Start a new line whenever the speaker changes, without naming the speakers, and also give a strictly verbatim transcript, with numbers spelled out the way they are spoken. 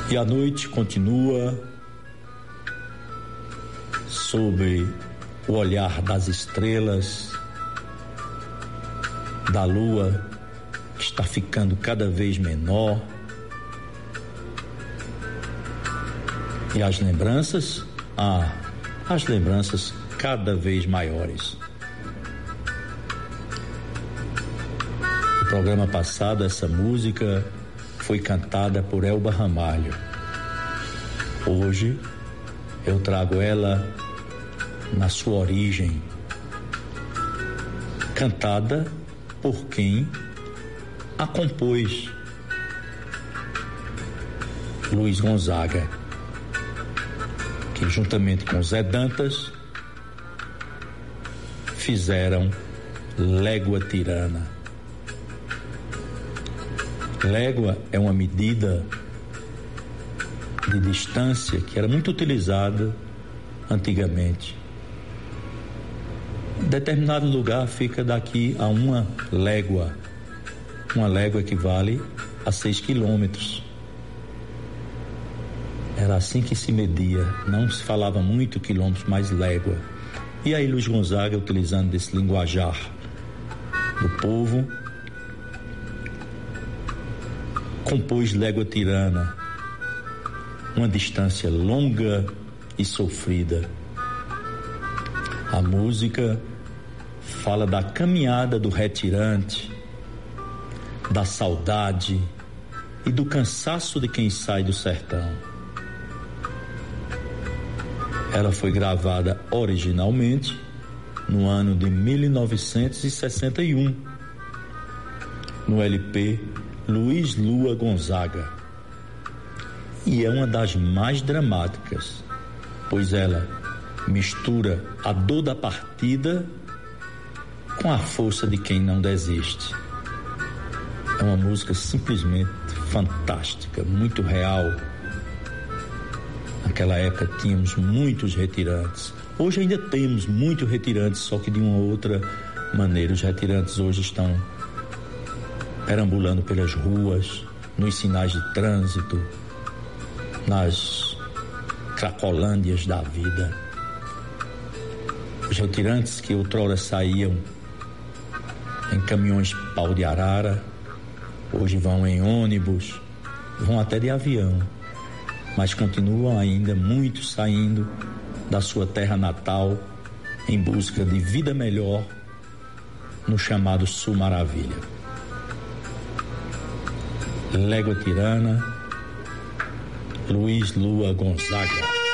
E a noite continua sob o olhar das estrelas, da lua que está ficando cada vez menor, e as lembranças, ah, as lembranças cada vez maiores. No programa passado, essa música foi cantada por Elba Ramalho. Hoje eu trago ela na sua origem, cantada por quem a compôs, Luiz Gonzaga, que juntamente com Zé Dantas fizeram Légua Tirana. Légua é uma medida de distância que era muito utilizada antigamente. Determinado lugar fica daqui a uma légua. Uma légua equivale a seis quilômetros. Era assim que se media. Não se falava muito quilômetros, mas légua. E aí Luiz Gonzaga, utilizando desse linguajar do povo, compôs Légua Tirana, uma distância longa e sofrida. A música fala da caminhada do retirante, da saudade e do cansaço de quem sai do sertão. Ela foi gravada originalmente no ano de mil novecentos e sessenta e um, no L P Luiz Lua Gonzaga, e é uma das mais dramáticas, pois ela mistura a dor da partida com a força de quem não desiste. É uma música simplesmente fantástica, muito real. Naquela época tínhamos muitos retirantes. Hoje ainda temos muitos retirantes, só que de uma outra maneira. Os retirantes hoje estão perambulando pelas ruas, nos sinais de trânsito, nas cracolândias da vida. Os retirantes que outrora saíam em caminhões pau de arara, hoje vão em ônibus, vão até de avião, mas continuam ainda muitos saindo da sua terra natal em busca de vida melhor no chamado Sul Maravilha. Légua Tirana, Luiz Lua Gonzaga.